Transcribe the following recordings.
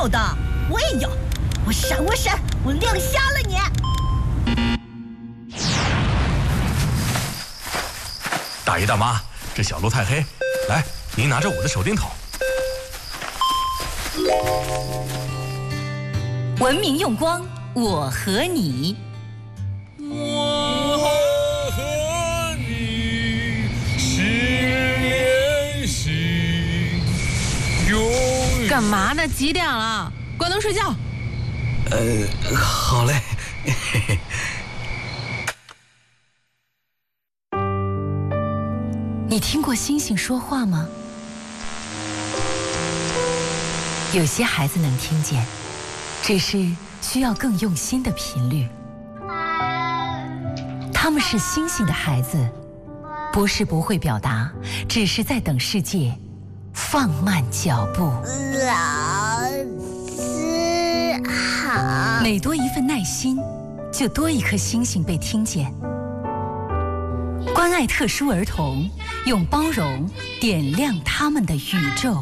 有的，我也有，我闪，我亮瞎了你！ 大爷大妈，这小路太黑，来，您拿着我的手电筒。 文明用光，我和你。 我和你心连心，永远。 干嘛呢？几点了？关灯睡觉。 好嘞。 你听过星星说话吗？有些孩子能听见，只是需要更用心的频率。他们是星星的孩子，不是不会表达，只是在等世界放慢脚步。 老师好。 每多一份耐心，就多一颗星星被听见。关爱特殊儿童，用包容点亮他们的宇宙。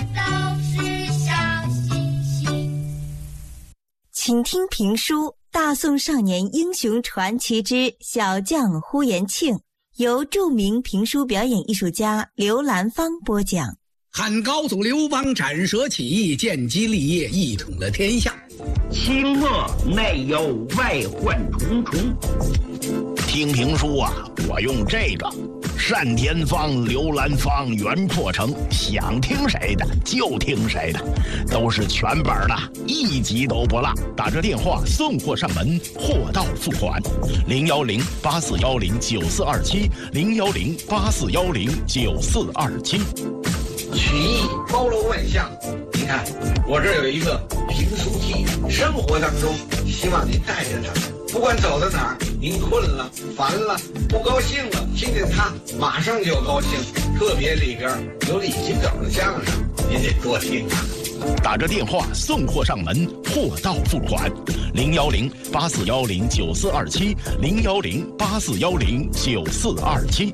请听评书《大宋少年英雄传奇之小将呼延庆》，由著名评书表演艺术家刘兰芳播讲。 汉高祖刘邦斩蛇起义，建基立业，一统了天下。 清末内忧外患重重。听评书啊，我用这个单田芳、刘兰芳、袁阔成，想听谁的就听谁的，都是全本的，一集都不落。打这电话送货上门，货到付款。010-8410-9427，010-8410-9427。 曲艺包罗万象，你看我这儿有一个评书机，生活当中希望您带着它，不管走到哪儿，您困了、烦了、不高兴了，听见它马上就高兴。特别里边有李金斗的相声，您得多听啊。 打着电话送货上门，货到付款。010-8410-9427，010-8410-9427。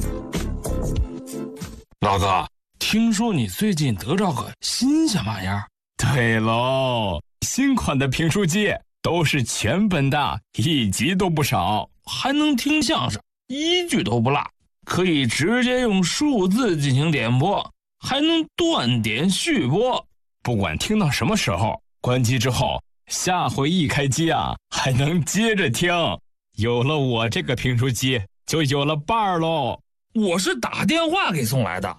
老哥，听说你最近得着个新鲜玩意儿？ 对喽，新款的评书机都是全本的，一集都不少， 还能听相声，一句都不落，可以直接用数字进行点播，还能断点续播。 不管听到什么时候，关机之后，下回一开机啊，还能接着听。有了我这个评书机，就有了伴儿喽。 我是打电话给送来的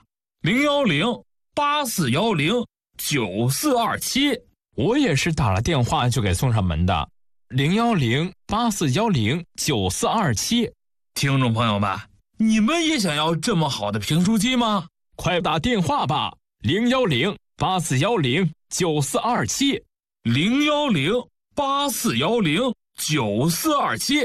，010-8410-9427。 我也是打了电话就给送上门的，010-8410-9427。 听众朋友们，你们也想要这么好的评书机吗？ 快打电话吧，010-8410-9427。 010-8410-9427。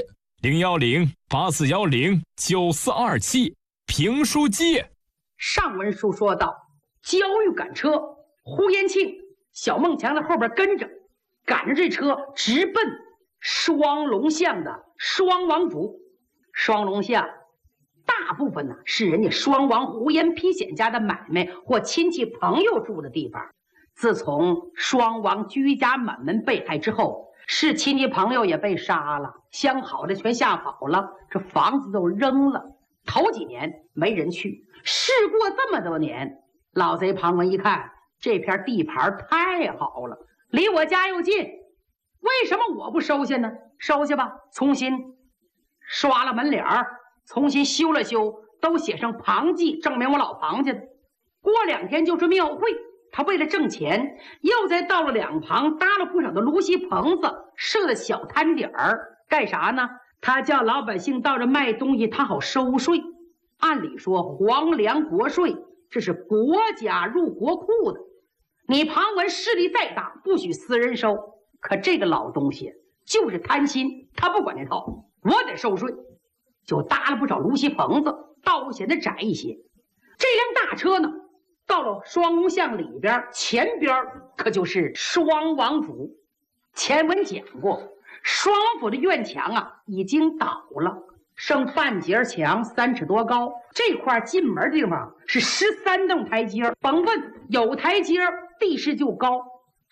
010-8410-9427。评书机。 上文书说到，焦裕赶车，呼延庆、小孟强在后边跟着，赶着这车直奔双龙巷的双王府。双龙巷大部分呢是人家双王胡延丕显家的买卖或亲戚朋友住的地方。自从双王居家满门被害之后，是亲戚朋友也被杀了，相好的全吓跑了，这房子都扔了。头几年没人去，事过这么多年，老贼庞文一看这片地盘太好了，离我家又近，为什么我不收下呢？收下吧，重新刷了门脸儿，重新修了修，都写上庞记，证明我老庞家的。过2天就是庙会，他为了挣钱，又在道路两旁搭了不少的芦席棚子，设了小摊点儿，干啥呢？他叫老百姓到这卖东西，他好收税。按理说皇粮国税，这是国家入国库的，你庞文势力再大，不许私人收。可这个老东西就是贪心，他不管那套，我得收税，就搭了不少芦席棚子，道路显得窄一些。这辆大车呢，到了双龙巷里边，前边可就是双王府。前文讲过，双王府的院墙啊已经倒了，剩半截墙，3尺多高。这块进门的地方是13栋台阶，甭问有台阶，地势就高。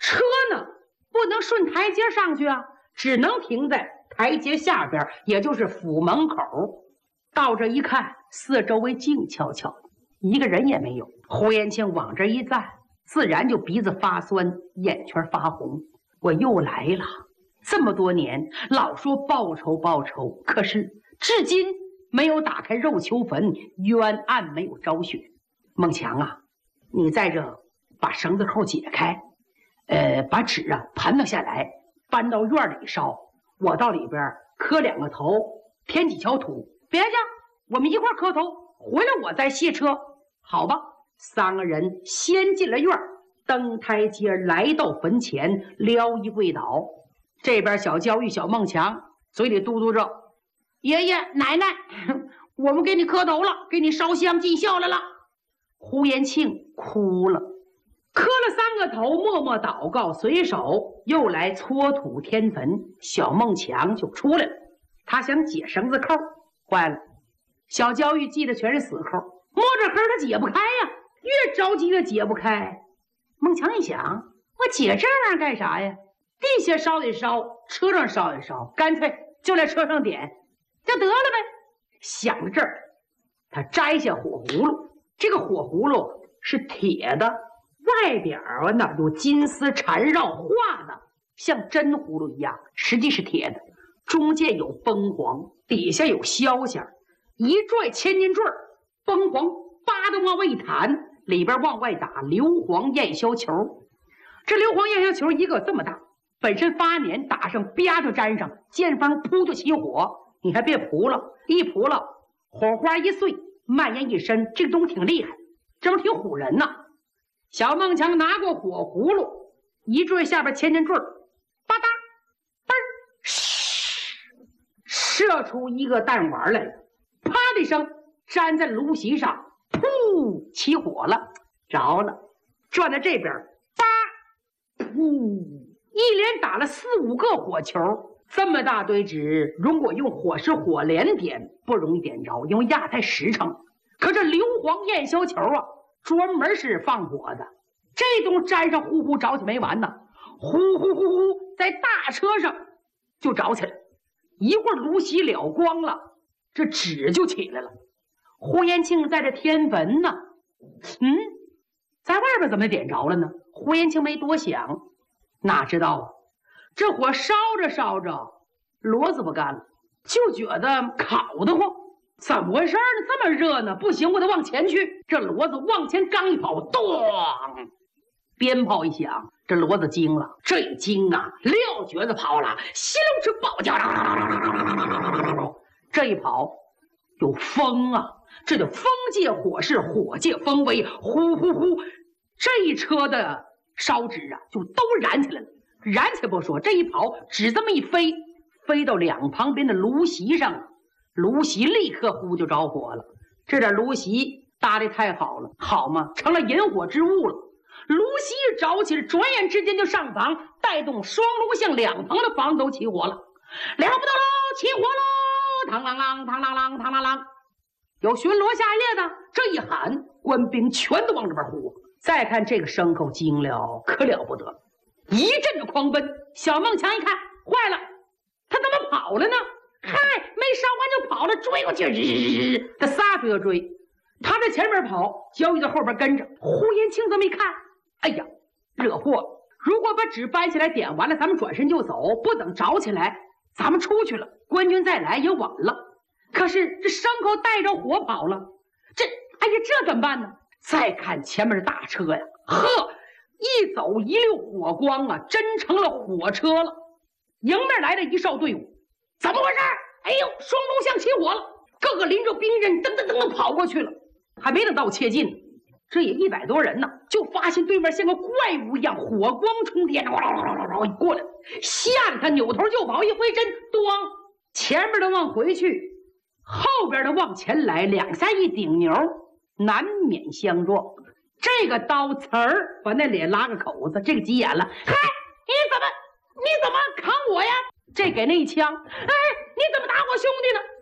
车呢不能顺台阶上去啊，只能停在台阶下边，也就是府门口。到这一看，四周围静悄悄的，一个人也没有。胡延庆往这一站，自然就鼻子发酸，眼圈发红。我又来了，这么多年老说报仇报仇，可是至今没有打开肉球坟，冤案没有昭雪。孟强啊，你在这把绳子扣解开，把纸啊盘了下来，搬到院里烧。我到里边磕2个头，填几锹土。别介，我们一块磕头，回来我再卸车，好吧？3个人先进了院，登台阶来到坟前，撩衣跪倒。这边小焦玉、小孟强嘴里嘟嘟着：“爷爷奶奶，我们给你磕头了，给你烧香尽孝来了。”胡延庆哭了，磕了3个头，默默祷告，随手又来搓土添坟。小孟强就出来了，他想解绳子扣，坏了，小焦玉系的全是死扣，摸着黑他解不开呀，越着急越解不开。孟强一想，我解这玩意儿干啥呀？地下烧得烧，车上烧也烧，干脆就在车上点，就得了呗。想到这儿，他摘下火葫芦，这个火葫芦是铁的，外边啊那有金丝缠绕画的，像真葫芦一样，实际是铁的，中间有崩黄，底下有消息，一拽千斤坠，崩黄叭的往外一弹，里边往外打硫磺焰硝球。这硫磺焰硝球一个这么大，本身发黏，打上啪就粘上，见方扑就起火。你还别扑了，一扑了，火花一碎，蔓延一身，这个东西挺厉害，这玩意儿挺唬人呐。小孟强拿过火葫芦，一坠下边千斤坠，吧嗒嘣儿，射出一个弹丸来了，啪的一声粘在炉席上，噗，起火了，着了，转到这边，叭，噗，一连打了4、5个火球。这么大堆纸，如果用火石火镰点，不容易点着，因为压太实诚。可这硫磺焰硝球啊，专门是放火的，这东粘上呼呼着起没完呢，呼呼呼呼，在大车上就着起来，一会儿炉席了光了，这纸就起来了。胡延庆在这添坟呢，在外边怎么点着了呢？胡延庆没多想，哪知道啊，这火烧着烧着，骡子不干了，就觉得烤得慌。怎么回事呢？这么热呢？不行，我得往前去。这骡子往前刚一跑，咚！鞭炮一响，这骡子惊了。这一惊啊，撂蹶子跑了，稀溜哧暴叫，这一跑有风啊，这就风借火势，火借风威，呼呼呼，这一车的烧纸啊，就都燃起来了。燃起不说，这一跑纸这么一飞，飞到两旁边的炉席上了，炉席立刻呼就着火了。这点炉席搭得太好了，好嘛，成了引火之物了。炉席一着起来，转眼之间就上房，带动双炉巷两旁的房子都起火了。了不得喽，起火喽！嘡啷啷，嘡啷啷，嘡啷啷。有巡逻下夜的，这一喊，官兵全都往这边呼。再看这个牲口惊了，可了不得，一阵的狂奔。小孟强一看，坏了，他怎么跑了呢？嗨，没烧完就跑了，追过去，他撒腿就追。他在前面跑，焦裕在后边跟着。胡延庆这么一看，哎呀，惹祸了！如果把纸搬起来点完了，咱们转身就走，不等着起来，咱们出去了，官军再来也晚了。可是这牲口带着火跑了，这怎么办呢？再看前面的大车呀，呵，一走一溜火光啊，真成了火车了。迎面来了一哨队伍，怎么回事？哎呦，双龙巷起火了！各个拎着兵刃，噔噔噔噔跑过去了。还没等到切近，这也100多人呢，就发现对面像个怪物一样，火光冲天，一过来，吓得他扭头就跑，一挥身，咣，前面的往回去，后边的往前来，2下一顶牛，难免相撞。这个刀刺儿把那脸拉个口子，这个急眼了，嗨，你怎么扛我呀？这给那一枪，哎，你怎么打我兄弟呢？